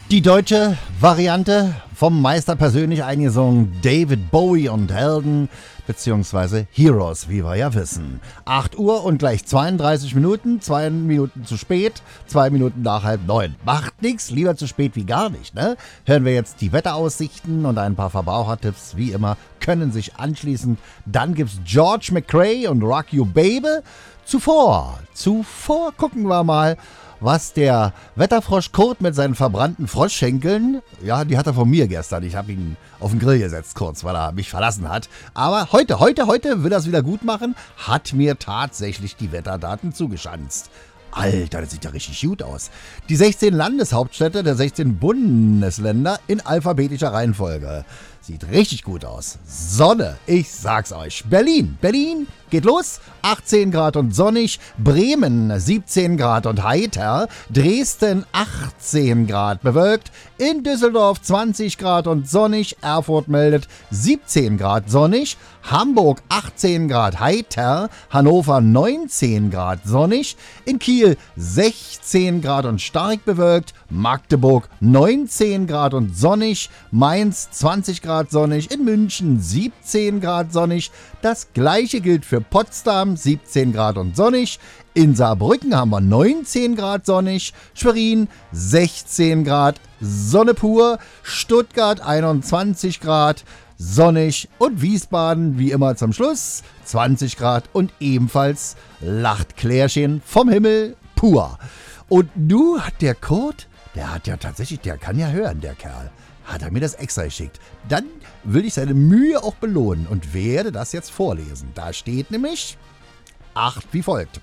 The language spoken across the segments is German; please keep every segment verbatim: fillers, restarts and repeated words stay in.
Die deutsche Variante vom Meister persönlich eingesungen, David Bowie und Helden, beziehungsweise Heroes, wie wir ja wissen. acht Uhr und gleich zweiunddreißig Minuten, zwei Minuten zu spät, zwei Minuten nach halb neun. Macht nix, lieber zu spät wie gar nicht, ne? Hören wir jetzt die Wetteraussichten und ein paar Verbrauchertipps, wie immer, können sich anschließen. Dann gibt's George McRae und Rock You Baby. Zuvor, zuvor gucken wir mal, was der Wetterfrosch Kurt mit seinen verbrannten Froschschenkeln, ja, die hat er von mir gestern. Ich habe ihn auf den Grill gesetzt kurz, weil er mich verlassen hat. Aber heute, heute, heute will er es wieder gut machen, hat mir tatsächlich die Wetterdaten zugeschanzt. Alter, das sieht ja richtig gut aus. Die sechzehn Landeshauptstädte der sechzehn Bundesländer in alphabetischer Reihenfolge. Sieht richtig gut aus. Sonne, ich sag's euch. Berlin, Berlin geht los. achtzehn Grad und sonnig. Bremen siebzehn Grad und heiter. Dresden achtzehn Grad bewölkt. In Düsseldorf zwanzig Grad und sonnig. Erfurt meldet siebzehn Grad sonnig. Hamburg achtzehn Grad heiter. Hannover neunzehn Grad sonnig. In Kiel sechzehn Grad und stark bewölkt. Magdeburg neunzehn Grad und sonnig. Mainz zwanzig Grad sonnig. In München siebzehn Grad sonnig. Das gleiche gilt für Potsdam, siebzehn Grad und sonnig. In Saarbrücken haben wir neunzehn Grad sonnig. Schwerin sechzehn Grad, Sonne pur. Stuttgart einundzwanzig Grad, sonnig. Und Wiesbaden, wie immer zum Schluss, zwanzig Grad und ebenfalls lacht Klärchen vom Himmel pur. Und nu hat der Kurt, der hat ja tatsächlich, der kann ja hören, der Kerl. Hat er mir das extra geschickt. Dann will ich seine Mühe auch belohnen und werde das jetzt vorlesen. Da steht nämlich acht wie folgt.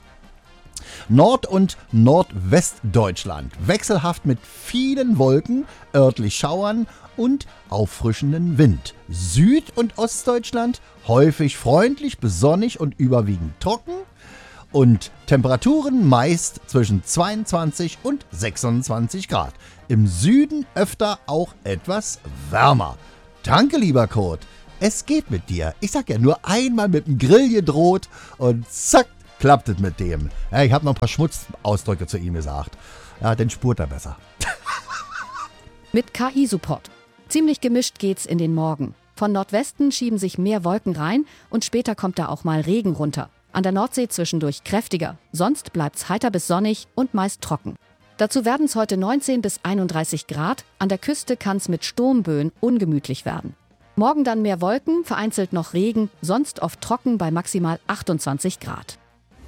Nord- und Nordwestdeutschland wechselhaft mit vielen Wolken, örtlich Schauern und auffrischenden Wind. Süd- und Ostdeutschland häufig freundlich, besonnig und überwiegend trocken. Und Temperaturen meist zwischen zweiundzwanzig und sechsundzwanzig Grad. Im Süden öfter auch etwas wärmer. Danke, lieber Kurt. Es geht mit dir. Ich sag ja, nur einmal mit dem Grill gedroht und zack, klappt es mit dem. Ja, ich habe noch ein paar Schmutzausdrücke zu ihm gesagt. Ja, dann spurt er besser. Mit K I-Support. Ziemlich gemischt geht's in den Morgen. Von Nordwesten schieben sich mehr Wolken rein und später kommt da auch mal Regen runter. An der Nordsee zwischendurch kräftiger, sonst bleibt's heiter bis sonnig und meist trocken. Dazu werden's heute neunzehn bis einunddreißig Grad, an der Küste kann's mit Sturmböen ungemütlich werden. Morgen dann mehr Wolken, vereinzelt noch Regen, sonst oft trocken bei maximal achtundzwanzig Grad.